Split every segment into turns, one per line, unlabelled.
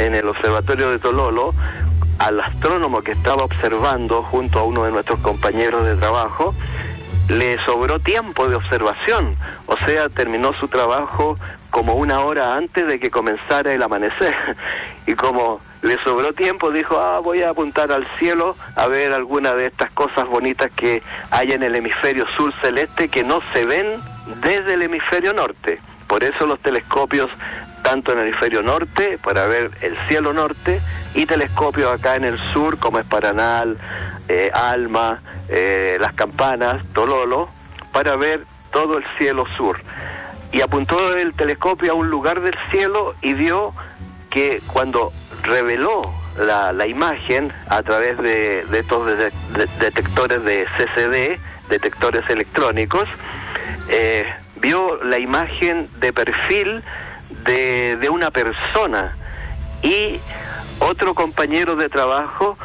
en el observatorio de Tololo, al astrónomo que estaba observando junto a uno de nuestros compañeros de trabajo, le sobró tiempo de observación, o sea, terminó su trabajo como 1 hora antes de que comenzara el amanecer, y como le sobró tiempo, dijo, voy a apuntar al cielo a ver alguna de estas cosas bonitas que hay en el hemisferio sur celeste que no se ven desde el hemisferio norte. Por eso los telescopios, tanto en el hemisferio norte, para ver el cielo norte, y telescopios acá en el sur, como es Paranal, Alma, Las Campanas, Tololo, para ver todo el cielo sur. Y apuntó el telescopio a un lugar del cielo y vio que cuando reveló la imagen a través de estos detectores de CCD, detectores electrónicos, vio la imagen de perfil de una persona, y otro compañero de trabajo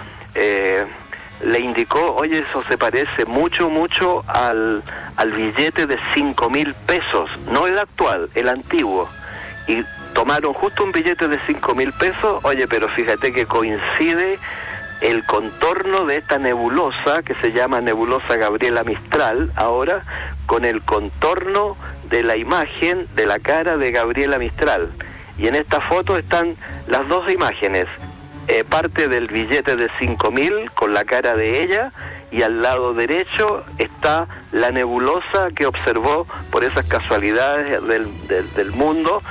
le indicó, oye, eso se parece mucho al billete de 5.000 pesos, no el actual, el antiguo. Y tomaron justo un billete de 5.000 pesos, oye, pero fíjate que coincide el contorno de esta nebulosa, que se llama nebulosa Gabriela Mistral ahora, con el contorno de la imagen de la cara de Gabriela Mistral. Y en esta foto están las dos imágenes, parte del billete de 5.000 con la cara de ella, y al lado derecho está la nebulosa que observó por esas casualidades del mundo,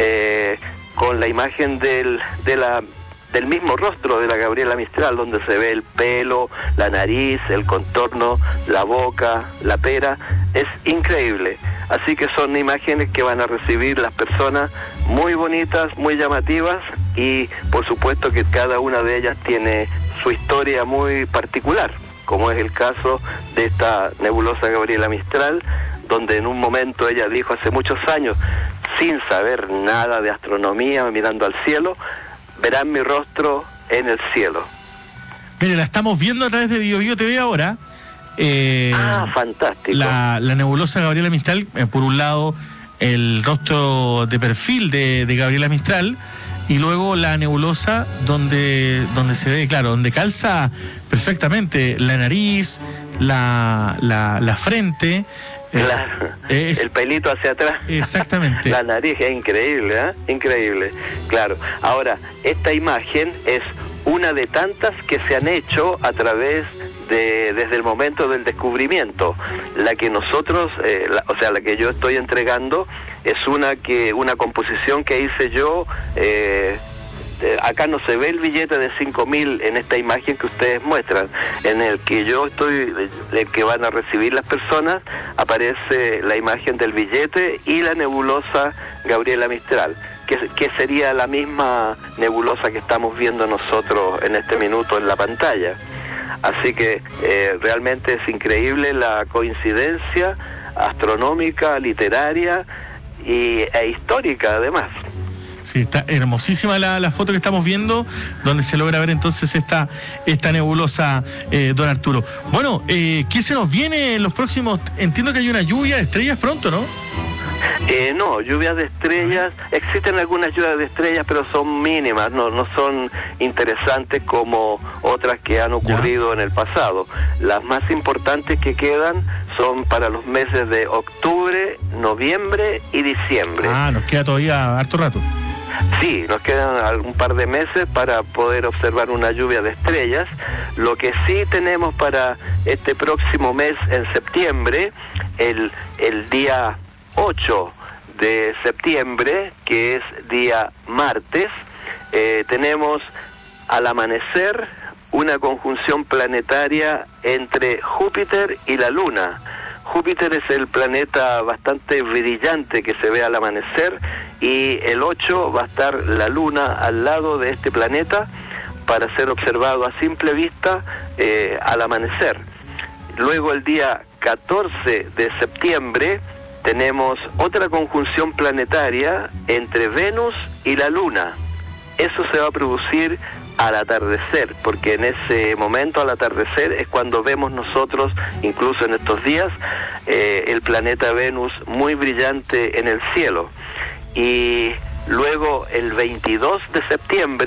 con la imagen del mismo rostro de la Gabriela Mistral, donde se ve el pelo, la nariz, el contorno, la boca, la pera. Es increíble. Así que son imágenes que van a recibir las personas muy bonitas, muy llamativas, y por supuesto que cada una de ellas tiene su historia muy particular, como es el caso de esta nebulosa Gabriela Mistral, donde en un momento ella dijo hace muchos años, sin saber nada de astronomía, mirando al cielo, verán mi rostro en el cielo.
Mire, la estamos viendo a través de BioBio TV ahora.
Fantástico.
La nebulosa Gabriela Mistral, por un lado el rostro de perfil de Gabriela Mistral, y luego la nebulosa donde se ve, claro, donde calza perfectamente la nariz, la frente.
Claro, el pelito hacia atrás.
Exactamente.
La nariz es increíble, increíble. Claro. Ahora, esta imagen es una de tantas que se han hecho a través desde el momento del descubrimiento. La que nosotros, la que yo estoy entregando es una composición que hice yo. Acá no se ve el billete de 5.000 en esta imagen que ustedes muestran. En el que yo estoy, el que van a recibir las personas, aparece la imagen del billete y la nebulosa Gabriela Mistral, que sería la misma nebulosa que estamos viendo nosotros en este minuto en la pantalla. Así que realmente es increíble la coincidencia astronómica, literaria e histórica además.
Sí, está hermosísima la foto que estamos viendo, donde se logra ver entonces esta nebulosa, don Arturo. Bueno, ¿qué se nos viene en los próximos? Entiendo que hay una lluvia de estrellas pronto, ¿no?
No, lluvias de estrellas, existen algunas lluvias de estrellas, pero son mínimas, no son interesantes como otras que han ocurrido en el pasado. Las más importantes que quedan son para los meses de octubre, noviembre y diciembre.
Nos queda todavía harto rato.
Sí, nos quedan un par de meses para poder observar una lluvia de estrellas. Lo que sí tenemos para este próximo mes, en septiembre, el día 8 de septiembre, que es día martes, tenemos al amanecer una conjunción planetaria entre Júpiter y la Luna. Júpiter es el planeta bastante brillante que se ve al amanecer, y el 8 va a estar la Luna al lado de este planeta para ser observado a simple vista al amanecer. Luego el día 14 de septiembre tenemos otra conjunción planetaria entre Venus y la Luna. Eso se va a producir al atardecer, porque en ese momento al atardecer es cuando vemos nosotros, incluso en estos días, el planeta Venus muy brillante en el cielo. Y luego el 22 de septiembre